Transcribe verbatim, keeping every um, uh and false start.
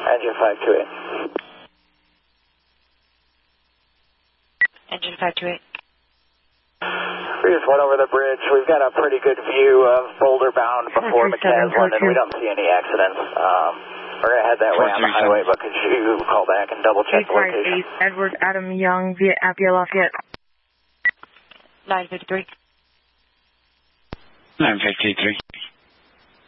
Engine five two eight. Engine five two eight. We just went over the bridge. We've got a pretty good view of Boulder bound before McCaslin, and we don't see any accidents. Um, we're going to head that way on the highway, but could you call back and double check the location? Edward Adam Young via Appia Lafayette. nine fifty-three. nine fifty-three.